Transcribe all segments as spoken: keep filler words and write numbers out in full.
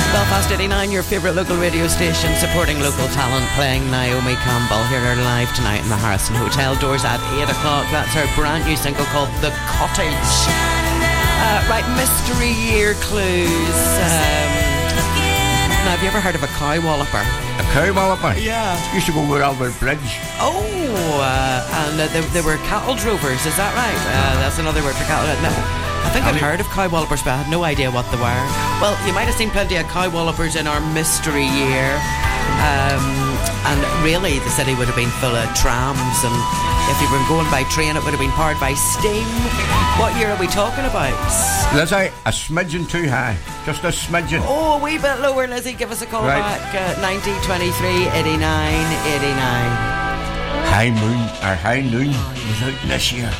Belfast eighty-nine, your favourite local radio station, supporting local talent, playing Naomi Campbell. Hear her live tonight in the Harrison Hotel. Doors at eight o'clock. That's her brand new single called The Cottage. Uh, right, mystery year clues. Um, now, have you ever heard of a cow walloper? A cow walloper? Yeah. Used to go over Albert Bridge. Oh, uh, and uh, they, they were cattle drovers, is that right? Uh, that's another word for cattle. No, I think I'd heard of cow wallopers, but I had no idea what they were. Well, you might have seen plenty of cow wallopers in our mystery year. Um, and really, the city would have been full of trams, and if you were going by train, it would have been powered by steam. What year are we talking about? Lizzie, a smidgen too high. Just a smidgen. Oh, a wee bit lower, Lizzie. Give us a call Right. back. Uh, nineteen twenty-three, eighty-nine, eighty-nine. High moon, or high noon was out this year.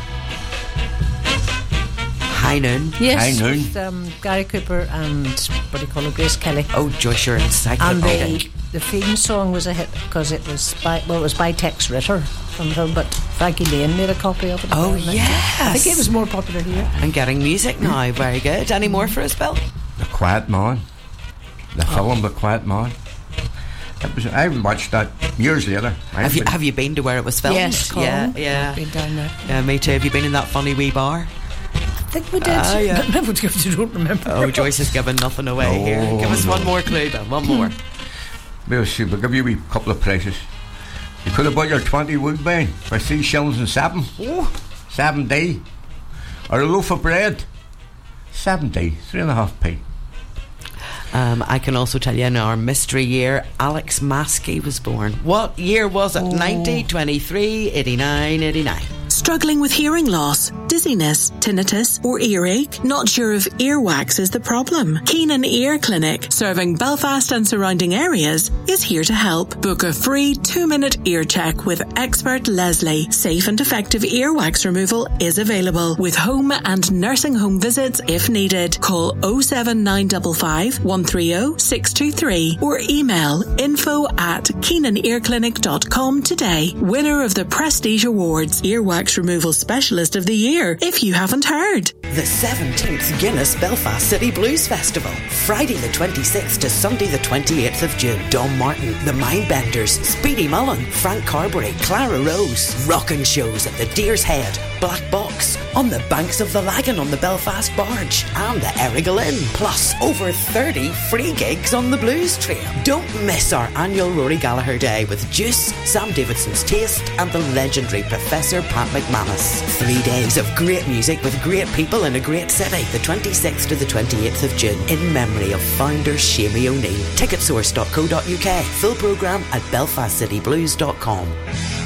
High noon. Yes, High noon. with um, Gary Cooper and what do you call it, Grace Kelly. Oh, Joyce, you're And encyclopedic. the, the theme song was a hit because it was by well, it was by Tex Ritter from the film, but Frankie Lane made a copy of it. Oh, apparently. yes. I think it was more popular here. And getting music now. Very good. Any more for us, Bill? The Quiet Man. The Oh. film The Quiet Man. It was, I watched that years later. Have you have you been to where it was filmed? Yes, yeah, Colin. yeah. I've been down there. Yeah, me too. Have you been in that funny wee bar? I think we did. Ah, yeah. I don't remember. Oh, Joyce is giving nothing away No, here. Give us no. one more clue, Bill. One more. We'll see, we'll give you a wee couple of prices. You could have bought your twenty woodbine for three shillings and seven. Oh. Seven D. Or a loaf of bread. Seven D. Three and a half p. Um, I can also tell you in our mystery year, Alex Maskey was born. What year was it? Oh. ninety, twenty-three, eighty-nine, eighty-nine. Struggling with hearing loss, dizziness, tinnitus or earache? Not sure if earwax is the problem? Keenan Ear Clinic, serving Belfast and surrounding areas, is here to help. Book a free two-minute ear check with expert Leslie. Safe and effective earwax removal is available with home and nursing home visits if needed. Call oh seven nine five five, one three oh, six two three or email info at keenan ear clinic dot com today. Winner of the Prestige Awards, Earwax Removal Specialist of the Year, if you haven't heard. The seventeenth Guinness Belfast City Blues Festival. Friday the twenty-sixth to Sunday the twenty-eighth of June. Dom Martin, The Mindbenders, Speedy Mullen, Frank Carberry, Clara Rose. Rockin' shows at the Deer's Head, Black Box, on the banks of the Lagan on the Belfast Barge, and the Errigal Inn. Plus, over thirty free gigs on the Blues Trail. Don't miss our annual Rory Gallagher Day with Juice, Sam Davidson's Taste, and the legendary Professor Pat McManus. Three days of great music with great people in a great city. The twenty-sixth to the twenty-eighth of June, in memory of founder Shamie O'Neill. ticket source dot co dot uk. Full programme at belfast city blues dot com.